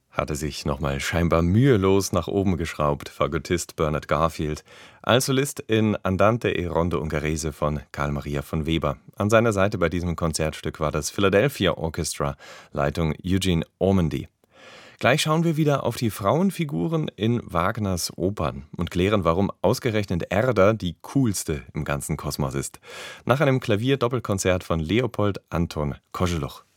Hatte sich nochmal scheinbar mühelos nach oben geschraubt, Fagottist Bernard Garfield, als Solist in Andante e Rondo Ungherese von Carl Maria von Weber. An seiner Seite bei diesem Konzertstück war das Philadelphia Orchestra, Leitung Eugene Ormandy. Gleich schauen wir wieder auf die Frauenfiguren in Wagners Opern und klären, warum ausgerechnet Erda die coolste im ganzen Kosmos ist. Nach einem Klavier-Doppelkonzert von Leopold Anton Kozeluch.